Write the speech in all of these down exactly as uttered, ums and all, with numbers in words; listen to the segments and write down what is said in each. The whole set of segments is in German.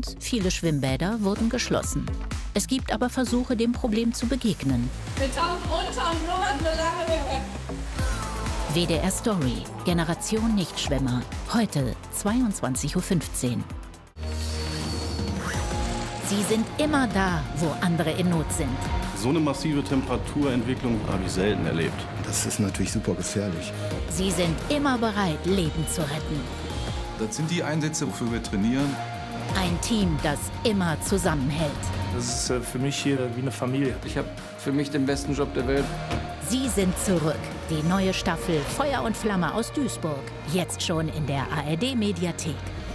und viele Schwimmbäder wurden geschlossen. Es gibt aber Versuche, dem Problem zu begegnen. Wir tauchen runter und nur so lange wir können. W D R Story, Generation Nichtschwimmer, heute zweiundzwanzig Uhr fünfzehn. Sie sind immer da, wo andere in Not sind. So eine massive Temperaturentwicklung habe ich selten erlebt. Das ist natürlich super gefährlich. Sie sind immer bereit, Leben zu retten. Das sind die Einsätze, wofür wir trainieren. Ein Team, das immer zusammenhält. Das ist für mich hier wie eine Familie. Ich habe für mich den besten Job der Welt. Sie sind zurück. Die neue Staffel Feuer und Flamme aus Duisburg. Jetzt schon in der A R D-Mediathek.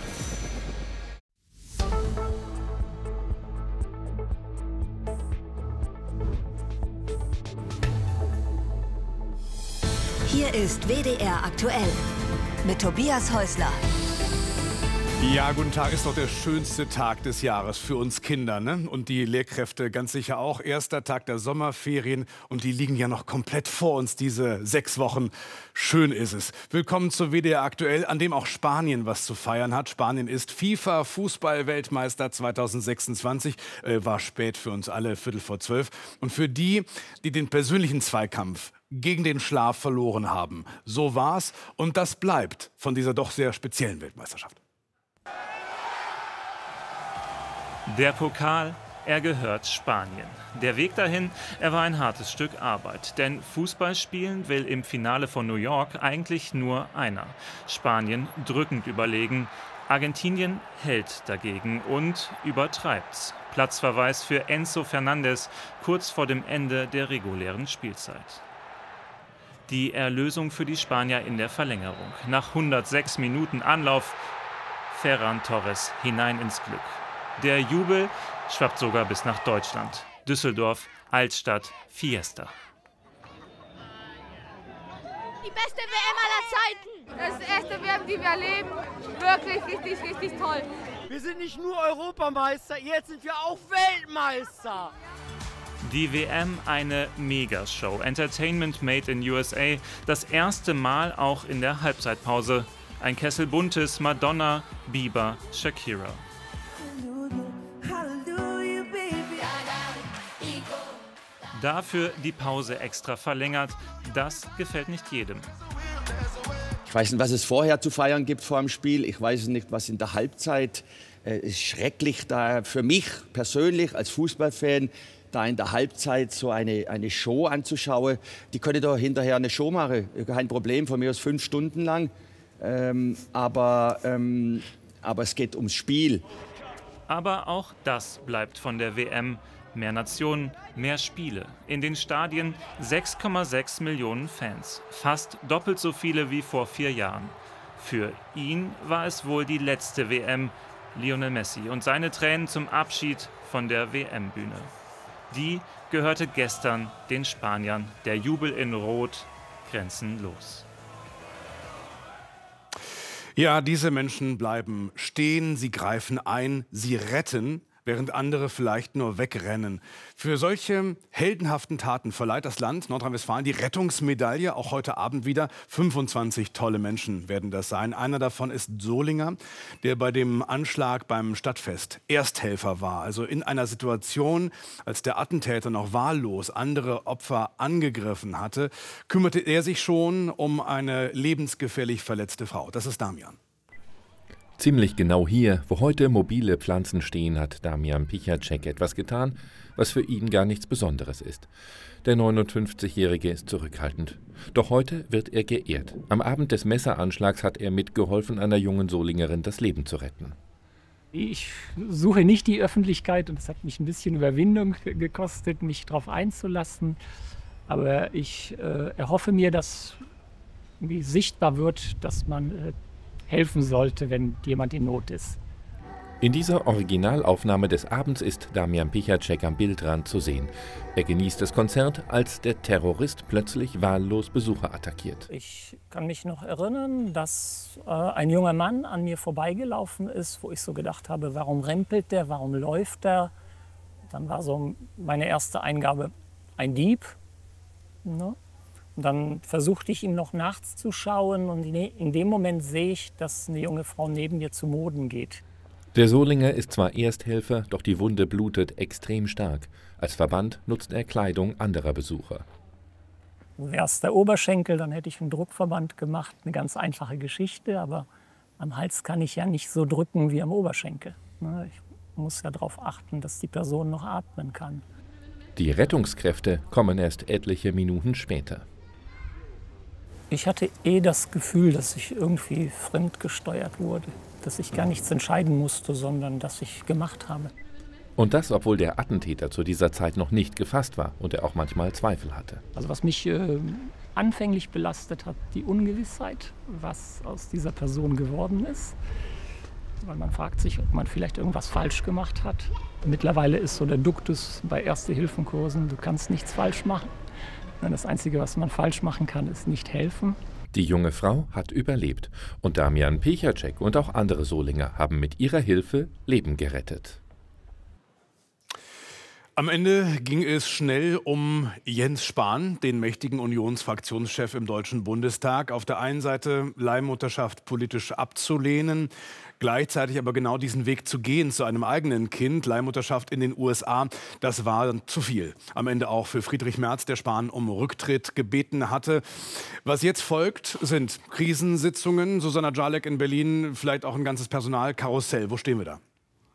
Hier ist W D R aktuell mit Tobias Häusler. Ja, guten Tag, ist doch der schönste Tag des Jahres für uns Kinder, ne? Und die Lehrkräfte ganz sicher auch. Erster Tag der Sommerferien und die liegen ja noch komplett vor uns, diese sechs Wochen. Schön ist es. Willkommen zu W D R aktuell, an dem auch Spanien was zu feiern hat. Spanien ist FIFA-Fußball-Weltmeister zweitausendsechsundzwanzig. Äh, war spät für uns alle, Viertel vor zwölf. Und für die, die den persönlichen Zweikampf gegen den Schlaf verloren haben. So war's und das bleibt von dieser doch sehr speziellen Weltmeisterschaft. Der Pokal, er gehört Spanien. Der Weg dahin, er war ein hartes Stück Arbeit. Denn Fußball spielen will im Finale von New York eigentlich nur einer. Spanien drückend überlegen, Argentinien hält dagegen und übertreibt's. Platzverweis für Enzo Fernandez kurz vor dem Ende der regulären Spielzeit. Die Erlösung für die Spanier in der Verlängerung. Nach hundertsechs Minuten Anlauf, Ferran Torres hinein ins Glück. Der Jubel schwappt sogar bis nach Deutschland. Düsseldorf, Altstadt, Fiesta. Die beste W M aller Zeiten. Das ist die erste W M, die wir erleben. Wirklich richtig, richtig toll. Wir sind nicht nur Europameister, jetzt sind wir auch Weltmeister. Die W M eine Megashow. Entertainment made in U S A. Das erste Mal auch in der Halbzeitpause. Ein Kessel buntes, Madonna, Bieber, Shakira. Dafür die Pause extra verlängert, das gefällt nicht jedem. Ich weiß nicht, was es vorher zu feiern gibt vor dem Spiel. Ich weiß nicht, was in der Halbzeit äh, ist schrecklich da für mich persönlich als Fußballfan, da in der Halbzeit so eine, eine Show anzuschauen. Die können doch hinterher eine Show machen, kein Problem, von mir aus fünf Stunden lang. Ähm, aber, ähm, aber es geht ums Spiel. Aber auch das bleibt von der W M. Mehr Nationen, mehr Spiele. In den Stadien sechs Komma sechs Millionen Fans. Fast doppelt so viele wie vor vier Jahren. Für ihn war es wohl die letzte W M. Lionel Messi und seine Tränen zum Abschied von der W M-Bühne. Die gehörte gestern den Spaniern. Der Jubel in Rot, grenzenlos. Ja, diese Menschen bleiben stehen, sie greifen ein, sie retten, während andere vielleicht nur wegrennen. Für solche heldenhaften Taten verleiht das Land Nordrhein-Westfalen die Rettungsmedaille, auch heute Abend wieder. fünfundzwanzig tolle Menschen werden das sein. Einer davon ist Solinger, der bei dem Anschlag beim Stadtfest Ersthelfer war. Also in einer Situation, als der Attentäter noch wahllos andere Opfer angegriffen hatte, kümmerte er sich schon um eine lebensgefährlich verletzte Frau. Das ist Damian. Ziemlich genau hier, wo heute mobile Pflanzen stehen, hat Damian Pichacek etwas getan, was für ihn gar nichts Besonderes ist. Der neunundfünfzigjährige ist zurückhaltend. Doch heute wird er geehrt. Am Abend des Messeranschlags hat er mitgeholfen, einer jungen Solingerin das Leben zu retten. Ich suche nicht die Öffentlichkeit und es hat mich ein bisschen Überwindung gekostet, mich darauf einzulassen. Aber ich äh, erhoffe mir, dass irgendwie sichtbar wird, dass man äh, helfen sollte, wenn jemand in Not ist. In dieser Originalaufnahme des Abends ist Damian Pichacek am Bildrand zu sehen. Er genießt das Konzert, als der Terrorist plötzlich wahllos Besucher attackiert. Ich kann mich noch erinnern, dass äh, ein junger Mann an mir vorbeigelaufen ist, wo ich so gedacht habe, warum rempelt der, warum läuft der? Dann war so meine erste Eingabe, ein Dieb. Ne? Und dann versuchte ich ihm noch nachts zu schauen und in dem Moment sehe ich, dass eine junge Frau neben mir zu Boden geht. Der Solinger ist zwar Ersthelfer, doch die Wunde blutet extrem stark. Als Verband nutzt er Kleidung anderer Besucher. Wäre es der Oberschenkel, dann hätte ich einen Druckverband gemacht. Eine ganz einfache Geschichte, aber am Hals kann ich ja nicht so drücken wie am Oberschenkel. Ich muss ja darauf achten, dass die Person noch atmen kann. Die Rettungskräfte kommen erst etliche Minuten später. Ich hatte eh das Gefühl, dass ich irgendwie fremdgesteuert wurde. Dass ich gar nichts entscheiden musste, sondern dass ich gemacht habe. Und das, obwohl der Attentäter zu dieser Zeit noch nicht gefasst war und er auch manchmal Zweifel hatte. Also was mich äh, anfänglich belastet hat, die Ungewissheit, was aus dieser Person geworden ist. Weil man fragt sich, ob man vielleicht irgendwas falsch gemacht hat. Mittlerweile ist so der Duktus bei Erste-Hilfen-Kursen, du kannst nichts falsch machen. Das Einzige, was man falsch machen kann, ist nicht helfen. Die junge Frau hat überlebt und Damian Pichacek und auch andere Solinger haben mit ihrer Hilfe Leben gerettet. Am Ende ging es schnell um Jens Spahn, den mächtigen Unionsfraktionschef im Deutschen Bundestag. Auf der einen Seite Leihmutterschaft politisch abzulehnen, gleichzeitig aber genau diesen Weg zu gehen zu einem eigenen Kind, Leihmutterschaft in den U S A, das war zu viel. Am Ende auch für Friedrich Merz, der Spahn um Rücktritt gebeten hatte. Was jetzt folgt, sind Krisensitzungen, Susanna Jalek in Berlin, vielleicht auch ein ganzes Personalkarussell. Wo stehen wir da?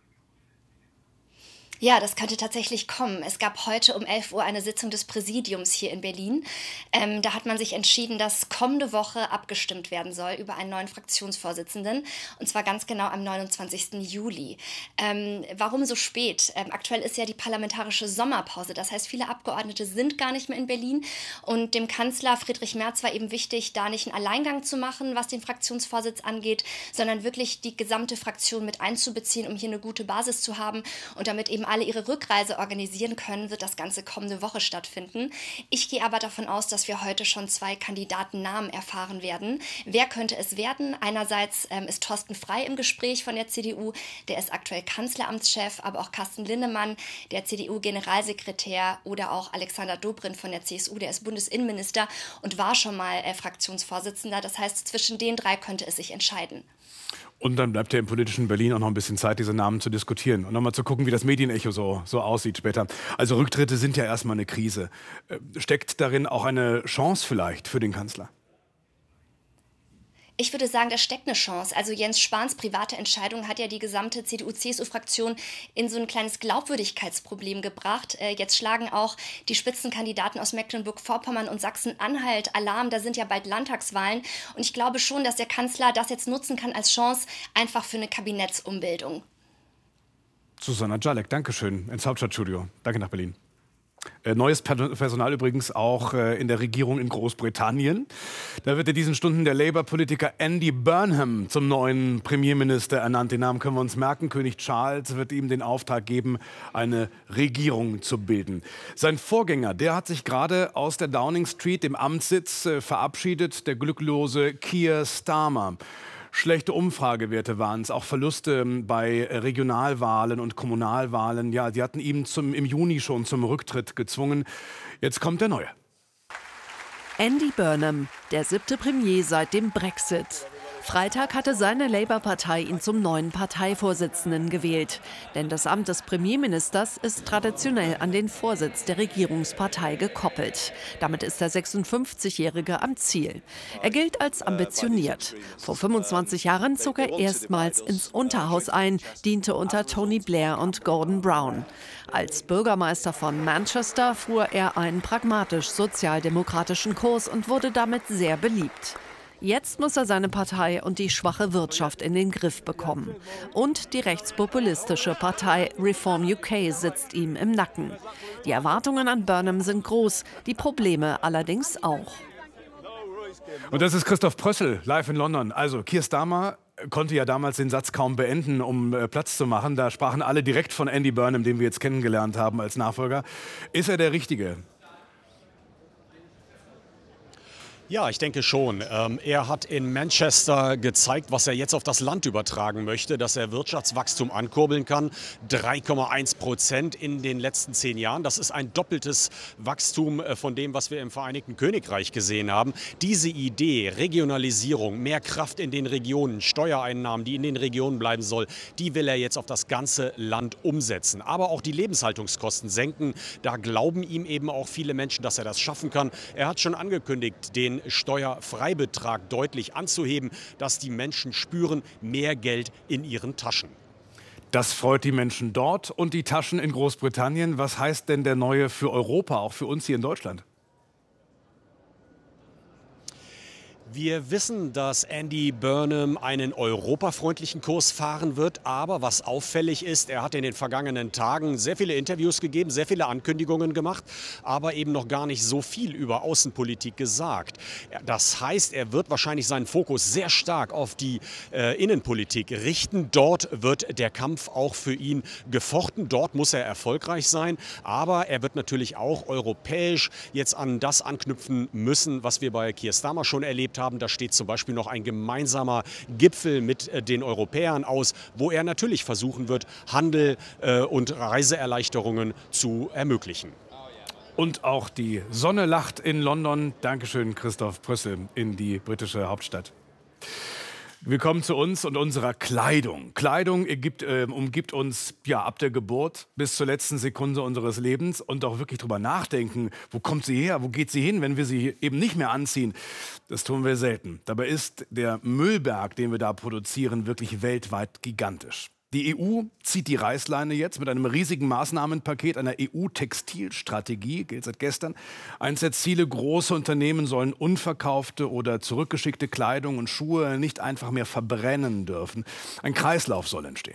Ja, das könnte tatsächlich kommen. Es gab heute um elf Uhr eine Sitzung des Präsidiums hier in Berlin. Ähm, da hat man sich entschieden, dass kommende Woche abgestimmt werden soll über einen neuen Fraktionsvorsitzenden. Und zwar ganz genau am neunundzwanzigsten Juli. Ähm, warum so spät? Ähm, aktuell ist ja die parlamentarische Sommerpause. Das heißt, viele Abgeordnete sind gar nicht mehr in Berlin. Und dem Kanzler Friedrich Merz war eben wichtig, da nicht einen Alleingang zu machen, was den Fraktionsvorsitz angeht, sondern wirklich die gesamte Fraktion mit einzubeziehen, um hier eine gute Basis zu haben und damit eben alle ihre Rückreise organisieren können, wird das Ganze kommende Woche stattfinden. Ich gehe aber davon aus, dass wir heute schon zwei Kandidatennamen erfahren werden. Wer könnte es werden? Einerseits ähm, ist Thorsten Frey im Gespräch von der C D U, der ist aktuell Kanzleramtschef, aber auch Carsten Linnemann, der C D U-Generalsekretär, oder auch Alexander Dobrindt von der C S U, der ist Bundesinnenminister und war schon mal äh, Fraktionsvorsitzender. Das heißt, zwischen den drei könnte es sich entscheiden. Und dann bleibt ja im politischen Berlin auch noch ein bisschen Zeit, diese Namen zu diskutieren und nochmal zu gucken, wie das Medienecho so, so aussieht später. Also Rücktritte sind ja erstmal eine Krise. Steckt darin auch eine Chance vielleicht für den Kanzler? Ich würde sagen, da steckt eine Chance. Also Jens Spahns private Entscheidung hat ja die gesamte C D U C S U-Fraktion in so ein kleines Glaubwürdigkeitsproblem gebracht. Äh, jetzt schlagen auch die Spitzenkandidaten aus Mecklenburg-Vorpommern und Sachsen-Anhalt Alarm. Da sind ja bald Landtagswahlen. Und ich glaube schon, dass der Kanzler das jetzt nutzen kann als Chance, einfach für eine Kabinettsumbildung. Susanna Jalek, Dankeschön ins Hauptstadtstudio. Danke nach Berlin. Äh, neues Personal übrigens auch äh, in der Regierung in Großbritannien. Da wird in diesen Stunden der Labour-Politiker Andy Burnham zum neuen Premierminister ernannt. Den Namen können wir uns merken. König Charles wird ihm den Auftrag geben, eine Regierung zu bilden. Sein Vorgänger, der hat sich gerade aus der Downing Street, dem Amtssitz, äh, verabschiedet, der glücklose Keir Starmer. Schlechte Umfragewerte waren es, auch Verluste bei Regionalwahlen und Kommunalwahlen. Ja, die hatten ihn zum, im Juni schon zum Rücktritt gezwungen. Jetzt kommt der Neue. Andy Burnham, der siebte Premier seit dem Brexit. Freitag hatte seine Labour-Partei ihn zum neuen Parteivorsitzenden gewählt. Denn das Amt des Premierministers ist traditionell an den Vorsitz der Regierungspartei gekoppelt. Damit ist der sechsundfünfzigjährige am Ziel. Er gilt als ambitioniert. Vor fünfundzwanzig Jahren zog er erstmals ins Unterhaus ein, diente unter Tony Blair und Gordon Brown. Als Bürgermeister von Manchester fuhr er einen pragmatisch-sozialdemokratischen Kurs und wurde damit sehr beliebt. Jetzt muss er seine Partei und die schwache Wirtschaft in den Griff bekommen. Und die rechtspopulistische Partei Reform U K sitzt ihm im Nacken. Die Erwartungen an Burnham sind groß, die Probleme allerdings auch. Und das ist Christoph Prössel, live in London. Also Keir Starmer konnte ja damals den Satz kaum beenden, um äh, Platz zu machen. Da sprachen alle direkt von Andy Burnham, den wir jetzt kennengelernt haben als Nachfolger. Ist er der Richtige? Ja, ich denke schon. Ähm, er hat in Manchester gezeigt, was er jetzt auf das Land übertragen möchte, dass er Wirtschaftswachstum ankurbeln kann. drei Komma eins Prozent in den letzten zehn Jahren. Das ist ein doppeltes Wachstum äh, von dem, was wir im Vereinigten Königreich gesehen haben. Diese Idee, Regionalisierung, mehr Kraft in den Regionen, Steuereinnahmen, die in den Regionen bleiben soll, die will er jetzt auf das ganze Land umsetzen. Aber auch die Lebenshaltungskosten senken. Da glauben ihm eben auch viele Menschen, dass er das schaffen kann. Er hat schon angekündigt, den Steuerfreibetrag deutlich anzuheben, dass die Menschen spüren, mehr Geld in ihren Taschen. Das freut die Menschen dort und die Taschen in Großbritannien. Was heißt denn der neue für Europa, auch für uns hier in Deutschland? Wir wissen, dass Andy Burnham einen europafreundlichen Kurs fahren wird. Aber was auffällig ist, er hat in den vergangenen Tagen sehr viele Interviews gegeben, sehr viele Ankündigungen gemacht, aber eben noch gar nicht so viel über Außenpolitik gesagt. Das heißt, er wird wahrscheinlich seinen Fokus sehr stark auf die äh, Innenpolitik richten. Dort wird der Kampf auch für ihn gefochten. Dort muss er erfolgreich sein. Aber er wird natürlich auch europäisch jetzt an das anknüpfen müssen, was wir bei Keir Starmer schon erlebt haben. Haben. Da steht zum Beispiel noch ein gemeinsamer Gipfel mit äh, den Europäern aus, wo er natürlich versuchen wird, Handel äh, und Reiseerleichterungen zu ermöglichen. Und auch die Sonne lacht in London. Dankeschön, Christoph Prössel, in die britische Hauptstadt. Willkommen zu uns und unserer Kleidung. Kleidung gibt, äh, umgibt uns ja ab der Geburt bis zur letzten Sekunde unseres Lebens und auch wirklich drüber nachdenken, wo kommt sie her, wo geht sie hin, wenn wir sie eben nicht mehr anziehen. Das tun wir selten. Dabei ist der Müllberg, den wir da produzieren, wirklich weltweit gigantisch. Die E U zieht die Reißleine jetzt mit einem riesigen Maßnahmenpaket, einer E U-Textilstrategie, gilt seit gestern. Eins der Ziele, große Unternehmen sollen unverkaufte oder zurückgeschickte Kleidung und Schuhe nicht einfach mehr verbrennen dürfen. Ein Kreislauf soll entstehen.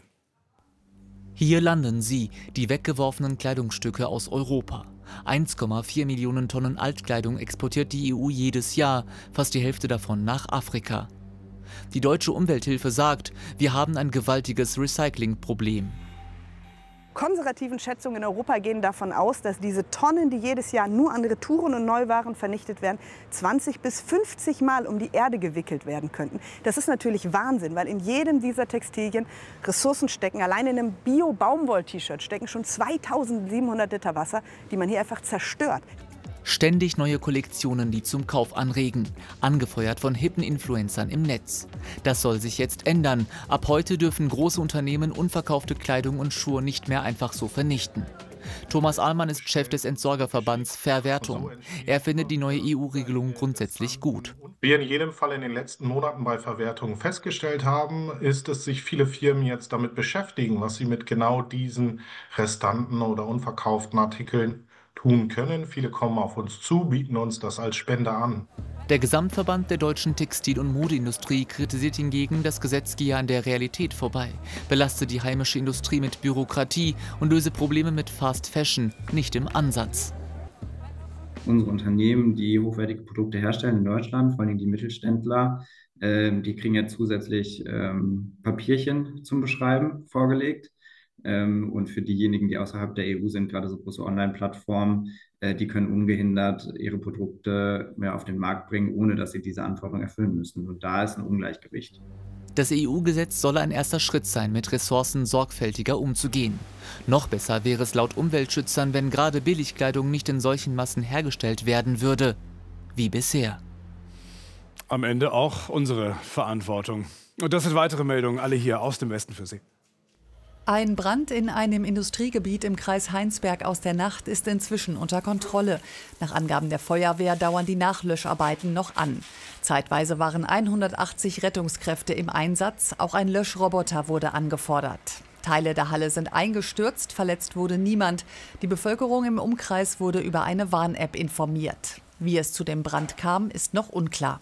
Hier landen sie, die weggeworfenen Kleidungsstücke aus Europa. eins Komma vier Millionen Tonnen Altkleidung exportiert die E U jedes Jahr, fast die Hälfte davon nach Afrika. Die Deutsche Umwelthilfe sagt, wir haben ein gewaltiges Recyclingproblem. Konservativen Schätzungen in Europa gehen davon aus, dass diese Tonnen, die jedes Jahr nur an Retouren und Neuwaren vernichtet werden, zwanzig bis fünfzig Mal um die Erde gewickelt werden könnten. Das ist natürlich Wahnsinn, weil in jedem dieser Textilien Ressourcen stecken. Allein in einem Bio-Baumwoll-T-Shirt stecken schon zweitausendsiebenhundert Liter Wasser, die man hier einfach zerstört. Ständig neue Kollektionen, die zum Kauf anregen, angefeuert von hippen Influencern im Netz. Das soll sich jetzt ändern. Ab heute dürfen große Unternehmen unverkaufte Kleidung und Schuhe nicht mehr einfach so vernichten. Thomas Ahlmann ist Chef des Entsorgerverbands Verwertung. Er findet die neue E U-Regelung grundsätzlich gut. Wir in jedem Fall in den letzten Monaten bei Verwertung festgestellt haben, ist, dass sich viele Firmen jetzt damit beschäftigen, was sie mit genau diesen Restanten oder unverkauften Artikeln tun können. Viele kommen auf uns zu, bieten uns das als Spende an. Der Gesamtverband der deutschen Textil- und Modeindustrie kritisiert hingegen, das Gesetz gehe an der Realität vorbei, belaste die heimische Industrie mit Bürokratie und löse Probleme mit Fast Fashion nicht im Ansatz. Unsere Unternehmen, die hochwertige Produkte herstellen in Deutschland, vor allem die Mittelständler, äh, die kriegen ja zusätzlich ähm, Papierchen zum Beschreiben vorgelegt. Und für diejenigen, die außerhalb der E U sind, gerade so große Online-Plattformen, die können ungehindert ihre Produkte mehr auf den Markt bringen, ohne dass sie diese Anforderungen erfüllen müssen. Und da ist ein Ungleichgewicht. Das E U-Gesetz solle ein erster Schritt sein, mit Ressourcen sorgfältiger umzugehen. Noch besser wäre es laut Umweltschützern, wenn gerade Billigkleidung nicht in solchen Massen hergestellt werden würde, wie bisher. Am Ende auch unsere Verantwortung. Und das sind weitere Meldungen, alle hier aus dem Westen für Sie. Ein Brand in einem Industriegebiet im Kreis Heinsberg aus der Nacht ist inzwischen unter Kontrolle. Nach Angaben der Feuerwehr dauern die Nachlöscharbeiten noch an. Zeitweise waren hundertachtzig Rettungskräfte im Einsatz. Auch ein Löschroboter wurde angefordert. Teile der Halle sind eingestürzt, verletzt wurde niemand. Die Bevölkerung im Umkreis wurde über eine Warn-App informiert. Wie es zu dem Brand kam, ist noch unklar.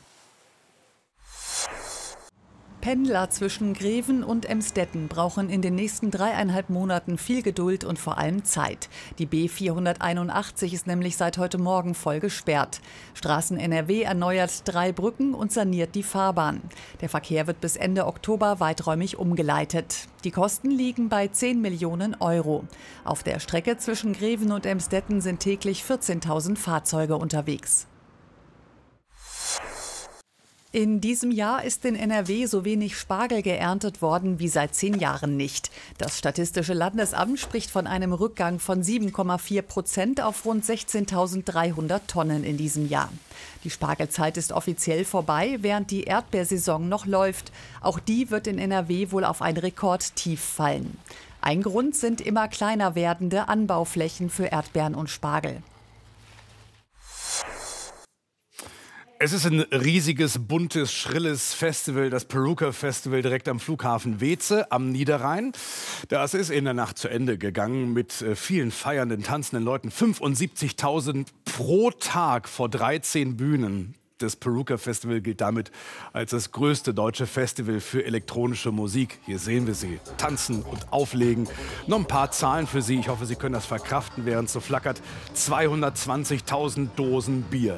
Pendler zwischen Greven und Emstetten brauchen in den nächsten dreieinhalb Monaten viel Geduld und vor allem Zeit. Die B vierhunderteinundachtzig ist nämlich seit heute Morgen voll gesperrt. Straßen N R W erneuert drei Brücken und saniert die Fahrbahn. Der Verkehr wird bis Ende Oktober weiträumig umgeleitet. Die Kosten liegen bei zehn Millionen Euro. Auf der Strecke zwischen Greven und Emstetten sind täglich vierzehntausend Fahrzeuge unterwegs. In diesem Jahr ist in N R W so wenig Spargel geerntet worden wie seit zehn Jahren nicht. Das Statistische Landesamt spricht von einem Rückgang von sieben Komma vier Prozent auf rund sechzehntausenddreihundert Tonnen in diesem Jahr. Die Spargelzeit ist offiziell vorbei, während die Erdbeersaison noch läuft. Auch die wird in N R W wohl auf ein Rekordtief fallen. Ein Grund sind immer kleiner werdende Anbauflächen für Erdbeeren und Spargel. Es ist ein riesiges, buntes, schrilles Festival, das Peruka Festival direkt am Flughafen Weeze am Niederrhein. Das ist in der Nacht zu Ende gegangen mit vielen feiernden, tanzenden Leuten. fünfundsiebzigtausend pro Tag vor dreizehn Bühnen. Das Peruka Festival gilt damit als das größte deutsche Festival für elektronische Musik. Hier sehen wir sie tanzen und auflegen. Noch ein paar Zahlen für Sie. Ich hoffe, Sie können das verkraften, während es so flackert. zweihundertzwanzigtausend Dosen Bier.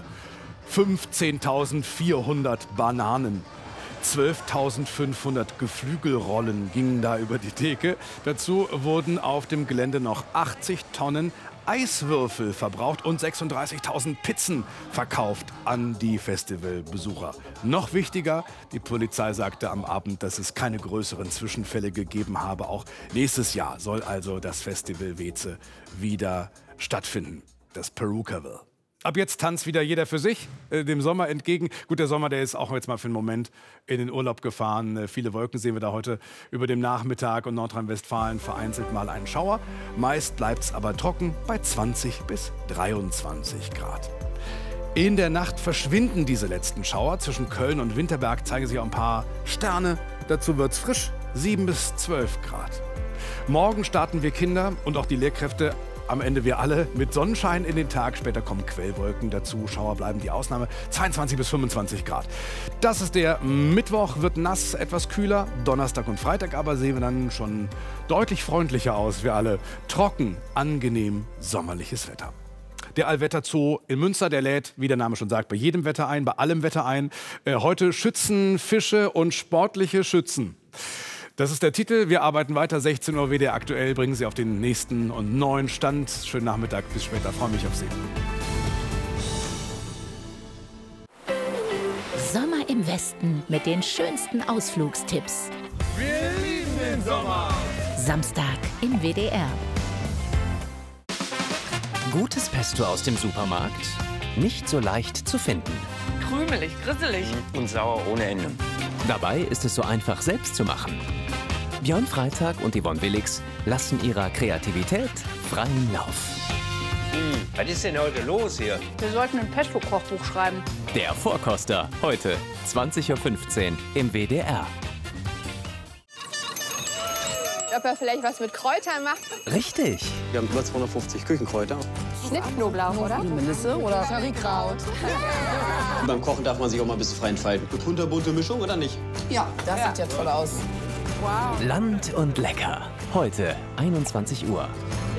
fünfzehntausendvierhundert Bananen, zwölftausendfünfhundert Geflügelrollen gingen da über die Theke. Dazu wurden auf dem Gelände noch achtzig Tonnen Eiswürfel verbraucht und sechsunddreißigtausend Pizzen verkauft an die Festivalbesucher. Noch wichtiger, die Polizei sagte am Abend, dass es keine größeren Zwischenfälle gegeben habe. Auch nächstes Jahr soll also das Festival Weeze wieder stattfinden, das Perukaville. Ab jetzt tanzt wieder jeder für sich, äh, dem Sommer entgegen. Gut, der Sommer, der ist auch jetzt mal für einen Moment in den Urlaub gefahren. Äh, viele Wolken sehen wir da heute über dem Nachmittag und Nordrhein-Westfalen vereinzelt mal einen Schauer. Meist bleibt es aber trocken bei zwanzig bis dreiundzwanzig Grad. In der Nacht verschwinden diese letzten Schauer. Zwischen Köln und Winterberg zeigen sich auch ein paar Sterne. Dazu wird es frisch, sieben bis zwölf Grad. Morgen starten wir Kinder und auch die Lehrkräfte, am Ende wir alle, mit Sonnenschein in den Tag. Später kommen Quellwolken dazu. Schauer bleiben die Ausnahme. zweiundzwanzig bis fünfundzwanzig Grad. Das ist der Mittwoch, wird nass, etwas kühler. Donnerstag und Freitag aber sehen wir dann schon deutlich freundlicher aus. Wir alle trocken, angenehm, sommerliches Wetter. Der Allwetterzoo in Münster, der lädt, wie der Name schon sagt, bei jedem Wetter ein, bei allem Wetter ein. Äh, heute Schützen, Fische und sportliche Schützen. Das ist der Titel. Wir arbeiten weiter. sechzehn Uhr W D R aktuell. Bringen Sie auf den nächsten und neuen Stand. Schönen Nachmittag. Bis später. Freue mich auf Sie. Sommer im Westen mit den schönsten Ausflugstipps. Wir lieben den Sommer. Samstag im W D R. Gutes Pesto aus dem Supermarkt. Nicht so leicht zu finden. Krümelig, grisselig. Und sauer ohne Ende. Dabei ist es so einfach, selbst zu machen. Björn Freitag und Yvonne Willix lassen ihrer Kreativität freien Lauf. Hm, was ist denn heute los hier? Wir sollten ein Pesto-Kochbuch schreiben. Der Vorkoster, heute zwanzig Uhr fünfzehn im W D R. Ob er vielleicht was mit Kräutern macht? Richtig. Wir haben über zweihundertfünfzig Küchenkräuter. Schnittknoblauch, oder? Melisse oder Currykraut. Beim Kochen darf man sich auch mal ein bisschen frei entfalten. Eine kunterbunte Mischung, oder nicht? Ja, das ja. sieht ja toll aus. Wow. Land und lecker. Heute einundzwanzig Uhr.